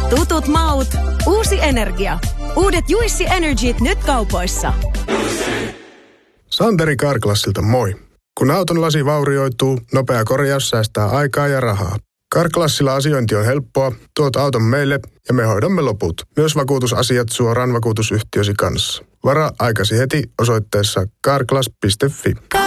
Tutut maut, uusi energia. Uudet Juissi Energyt nyt kaupoissa. Santeri Carglassilta moi. Kun auton lasi vaurioituu, nopea korjaus säästää aikaa ja rahaa. Carglassilla asiointi on helppoa, tuot auton meille ja me hoidamme loput. Myös vakuutusasiat suoraan vakuutusyhtiösi kanssa. Varaa aikasi heti osoitteessa carglass.fi.